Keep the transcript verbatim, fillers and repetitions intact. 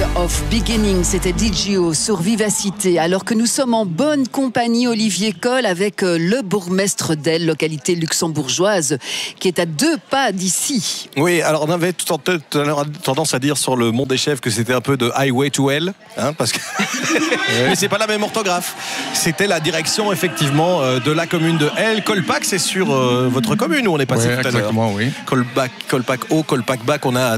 of Beginning, c'était D J O sur Vivacité. Alors que nous sommes en bonne compagnie, Olivier Coll, avec le bourgmestre d'Elle, localité luxembourgeoise, qui est à deux pas d'ici. Oui, alors on avait tout en tête tendance à dire sur le Mont des Chèvres que c'était un peu de Highway to Hell, hein, parce que mais c'est pas la même orthographe. C'était la direction effectivement de la commune de Hell. Colpac, c'est sur euh, votre commune où on est passé ouais, tout à l'heure. Exactement, oui. Colpac, Colpac haut, Colpac bas qu'on a